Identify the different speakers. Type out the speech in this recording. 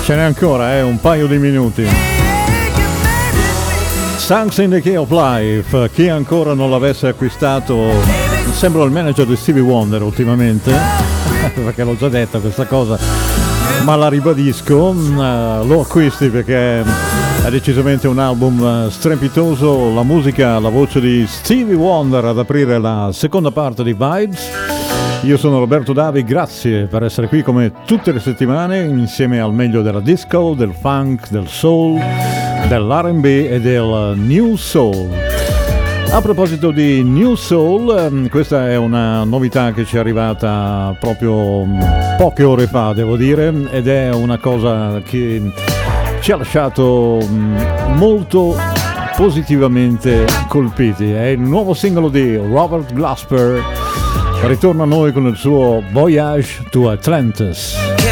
Speaker 1: Ce n'è ancora, un paio di minuti. Songs in the Key of Life, chi ancora non l'avesse acquistato, sembro il manager di Stevie Wonder ultimamente, perché l'ho già detto questa cosa, ma la ribadisco, lo acquisti perché è decisamente un album strepitoso, la musica, la voce di Stevie Wonder ad aprire la seconda parte di Vibes. Io sono Roberto Davi, grazie per essere qui come tutte le settimane insieme al meglio della disco, del funk, del soul, dell'R&B e del New Soul. A proposito di New Soul, questa è una novità che ci è arrivata proprio poche ore fa, devo dire, ed è una cosa che ci ha lasciato molto positivamente colpiti. È il nuovo singolo di Robert Glasper. Ritorna a noi con il suo Voyage to Atlantis.